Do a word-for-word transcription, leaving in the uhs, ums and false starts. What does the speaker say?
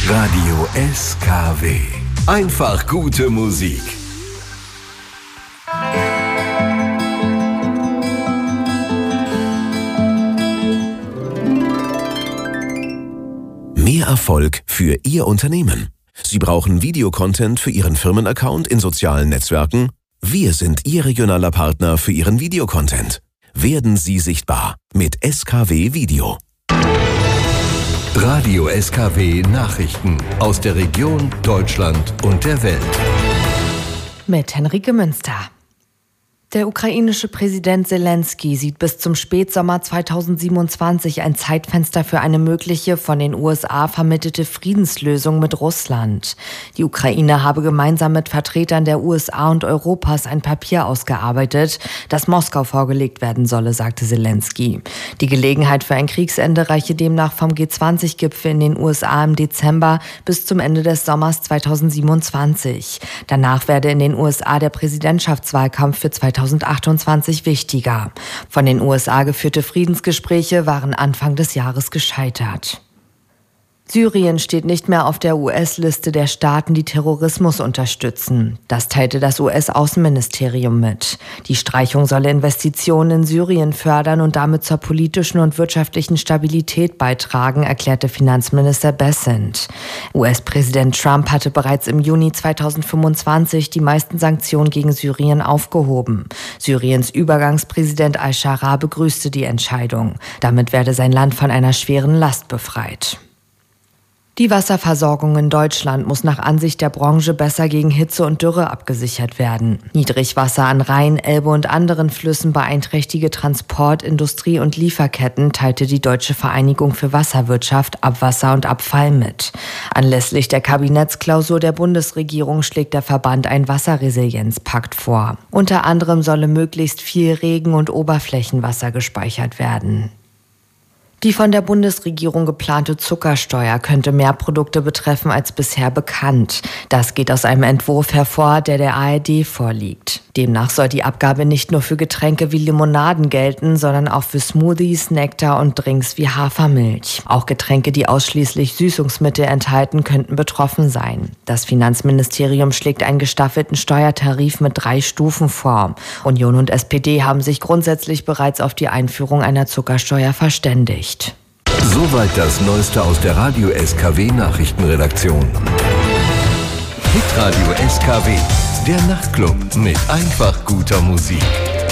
Radio S K W. Einfach gute Musik. Mehr Erfolg für Ihr Unternehmen. Sie brauchen Videocontent für Ihren Firmenaccount in sozialen Netzwerken? Wir sind Ihr regionaler Partner für Ihren Videocontent. Werden Sie sichtbar mit S K W Video. Radio S K W Nachrichten aus der Region, Deutschland und der Welt. Mit Henrike Münster. Der ukrainische Präsident Zelensky sieht bis zum Spätsommer zweitausendsiebenundzwanzig ein Zeitfenster für eine mögliche von den U S A vermittelte Friedenslösung mit Russland. Die Ukraine habe gemeinsam mit Vertretern der U S A und Europas ein Papier ausgearbeitet, das Moskau vorgelegt werden solle, sagte Zelensky. Die Gelegenheit für ein Kriegsende reiche demnach vom G zwanzig Gipfel in den U S A im Dezember bis zum Ende des Sommers zweitausendsiebenundzwanzig. Danach werde in den U S A der Präsidentschaftswahlkampf für zweitausendachtundzwanzig wichtiger. Von den U S A geführte Friedensgespräche waren Anfang des Jahres gescheitert. Syrien steht nicht mehr auf der U S-Liste der Staaten, die Terrorismus unterstützen. Das teilte das U S-Außenministerium mit. Die Streichung solle Investitionen in Syrien fördern und damit zur politischen und wirtschaftlichen Stabilität beitragen, erklärte Finanzminister Bessent. U S-Präsident Trump hatte bereits im Juni zweitausendfünfundzwanzig die meisten Sanktionen gegen Syrien aufgehoben. Syriens Übergangspräsident al-Shara begrüßte die Entscheidung. Damit werde sein Land von einer schweren Last befreit. Die Wasserversorgung in Deutschland muss nach Ansicht der Branche besser gegen Hitze und Dürre abgesichert werden. Niedrigwasser an Rhein, Elbe und anderen Flüssen beeinträchtige Transport-, Industrie- und Lieferketten, teilte die Deutsche Vereinigung für Wasserwirtschaft, Abwasser und Abfall mit. Anlässlich der Kabinettsklausur der Bundesregierung schlägt der Verband einen Wasserresilienzpakt vor. Unter anderem solle möglichst viel Regen- und Oberflächenwasser gespeichert werden. Die von der Bundesregierung geplante Zuckersteuer könnte mehr Produkte betreffen als bisher bekannt. Das geht aus einem Entwurf hervor, der der A R D vorliegt. Demnach soll die Abgabe nicht nur für Getränke wie Limonaden gelten, sondern auch für Smoothies, Nektar und Drinks wie Hafermilch. Auch Getränke, die ausschließlich Süßungsmittel enthalten, könnten betroffen sein. Das Finanzministerium schlägt einen gestaffelten Steuertarif mit drei Stufen vor. Union und S P D haben sich grundsätzlich bereits auf die Einführung einer Zuckersteuer verständigt. Soweit das Neueste aus der Radio S K W Nachrichtenredaktion. Hitradio S K W, der Nachtclub mit einfach guter Musik.